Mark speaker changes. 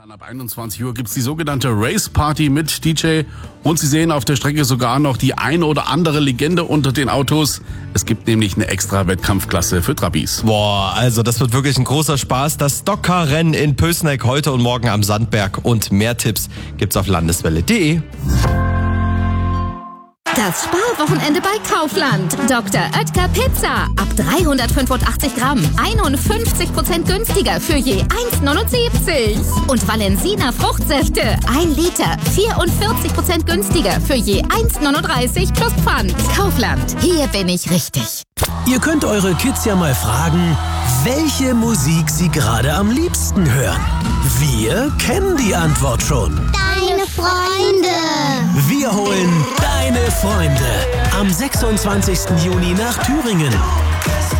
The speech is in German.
Speaker 1: Dann ab 21 Uhr gibt's die sogenannte Race Party mit DJ und Sie sehen auf der Strecke sogar noch die eine oder andere Legende unter den Autos. Es gibt nämlich eine extra Wettkampfklasse für Trabis.
Speaker 2: Boah, also das wird wirklich ein großer Spaß. Das Stockcar-Rennen in Pößneck heute und morgen am Sandberg und mehr Tipps gibt's auf landeswelle.de.
Speaker 3: Das Sparwochenende bei Kaufland. Dr. Oetker Pizza. Ab 385 Gramm. 51% günstiger für je 1,79. Und Valensina Fruchtsäfte. 1 Liter. 44% günstiger für je 1,39 plus Pfand. Kaufland. Hier bin ich richtig.
Speaker 4: Ihr könnt eure Kids ja mal fragen, welche Musik sie gerade am liebsten hören. Wir kennen die Antwort schon.
Speaker 5: Deine Freunde.
Speaker 4: Wir holen Deine Freunde am 26. Juni nach Thüringen.